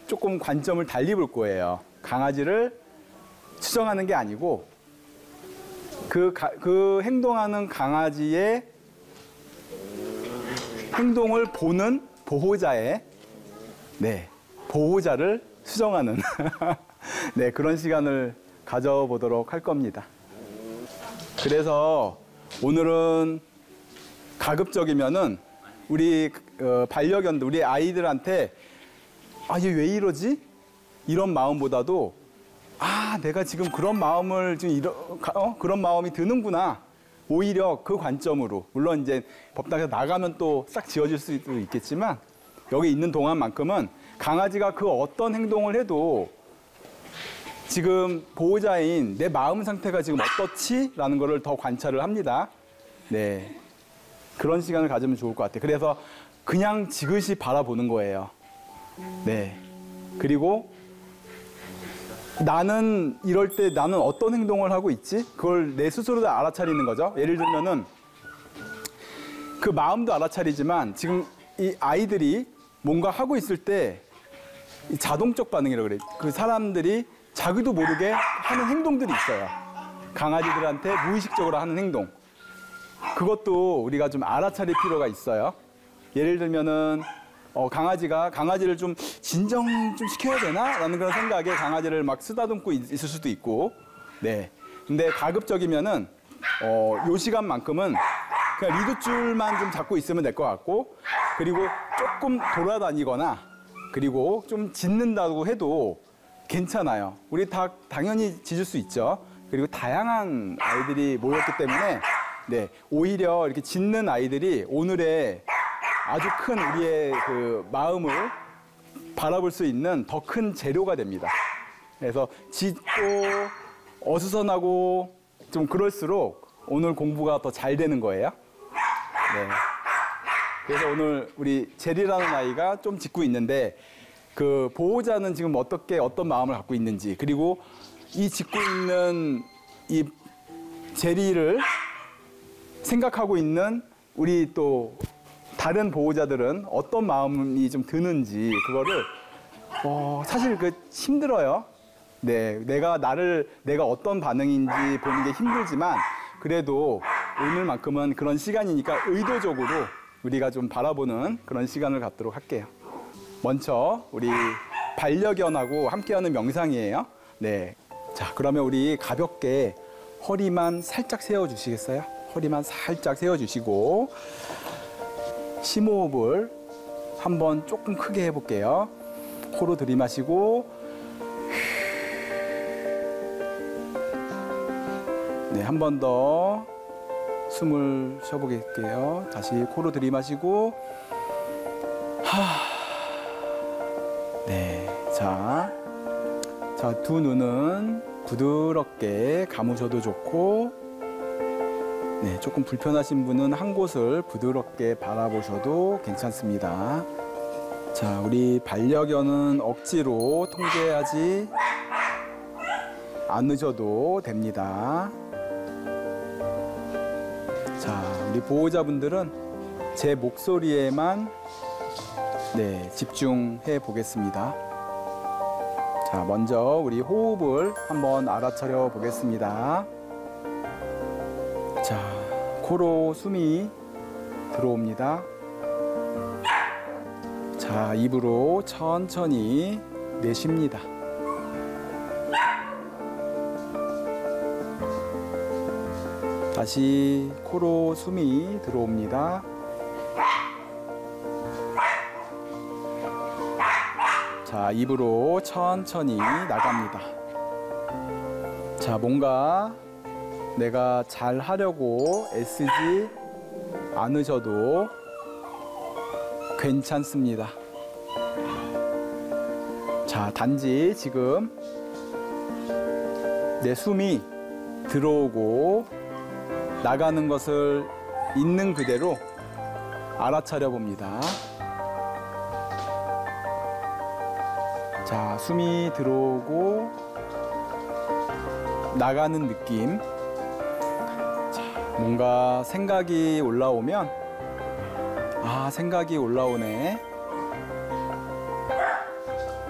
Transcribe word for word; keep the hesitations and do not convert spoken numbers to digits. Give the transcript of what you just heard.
조금 관점을 달리 볼 거예요. 강아지를 수정하는 게 아니고 그, 가, 그 행동하는 강아지의 행동을 보는 보호자의 네, 보호자를 수정하는 네, 그런 시간을 가져보도록 할 겁니다. 그래서 오늘은 가급적이면은 우리 어, 반려견들, 우리 아이들한테 아, 얘 왜 이러지? 이런 마음보다도 아, 내가 지금 그런 마음을 지금 이러, 어? 그런 마음이 드는구나. 오히려 그 관점으로, 물론 이제 법당에서 나가면 또 싹 지워질 수도 있겠지만 여기 있는 동안만큼은 강아지가 그 어떤 행동을 해도 지금 보호자인 내 마음 상태가 지금 어떻지? 라는 거를 더 관찰을 합니다. 네. 그런 시간을 가지면 좋을 것 같아요. 그래서 그냥 지그시 바라보는 거예요. 네. 그리고 나는 이럴 때 나는 어떤 행동을 하고 있지? 그걸 내 스스로도 알아차리는 거죠. 예를 들면은 그 마음도 알아차리지만 지금 이 아이들이 뭔가 하고 있을 때 자동적 반응이라고 그래. 그 사람들이 자기도 모르게 하는 행동들이 있어요. 강아지들한테 무의식적으로 하는 행동. 그것도 우리가 좀 알아차릴 필요가 있어요. 예를 들면은 어, 강아지가 강아지를 좀 진정 좀 시켜야 되나? 라는 그런 생각에 강아지를 막 쓰다듬고 있, 있을 수도 있고. 네. 근데 가급적이면은 어, 요 시간만큼은 그냥 리드줄만 좀 잡고 있으면 될 것 같고, 그리고 조금 돌아다니거나 그리고 좀 짖는다고 해도 괜찮아요. 우리 다 당연히 짖을 수 있죠. 그리고 다양한 아이들이 모였기 때문에 네, 오히려 이렇게 짖는 아이들이 오늘의 아주 큰 우리의 그 마음을 바라볼 수 있는 더 큰 재료가 됩니다. 그래서 짖고 어수선하고 좀 그럴수록 오늘 공부가 더 잘 되는 거예요. 네. 그래서 오늘 우리 제리라는 아이가 좀 짖고 있는데 그 보호자는 지금 어떻게 어떤 마음을 갖고 있는지, 그리고 이 짖고 있는 이 제리를 생각하고 있는 우리 또 다른 보호자들은 어떤 마음이 좀 드는지 그거를 어, 사실 그 힘들어요. 네, 내가 나를 내가 어떤 반응인지 보는 게 힘들지만 그래도 오늘만큼은 그런 시간이니까 의도적으로 우리가 좀 바라보는 그런 시간을 갖도록 할게요. 먼저 우리 반려견하고 함께하는 명상이에요. 네, 자 그러면 우리 가볍게 허리만 살짝 세워주시겠어요? 허리만 살짝 세워주시고 심호흡을 한번 조금 크게 해볼게요. 코로 들이마시고 네, 한 번 더 숨을 쉬어보게요. 다시 코로 들이마시고 하. 네, 자, 자, 두 눈은 부드럽게 감으셔도 좋고 네, 조금 불편하신 분은 한 곳을 부드럽게 바라보셔도 괜찮습니다. 자, 우리 반려견은 억지로 통제하지 않으셔도 됩니다. 자, 우리 보호자분들은 제 목소리에만 네, 집중해 보겠습니다. 자, 먼저 우리 호흡을 한번 알아차려 보겠습니다. 자, 코로 숨이 들어옵니다. 자, 입으로 천천히 내쉽니다. 다시 코로 숨이 들어옵니다. 자, 입으로 천천히 나갑니다. 자, 뭔가 내가 잘 하려고 애쓰지 않으셔도 괜찮습니다. 자, 단지 지금 내 숨이 들어오고 나가는 것을 있는 그대로 알아차려 봅니다. 자, 숨이 들어오고 나가는 느낌. 자, 뭔가 생각이 올라오면 아, 생각이 올라오네.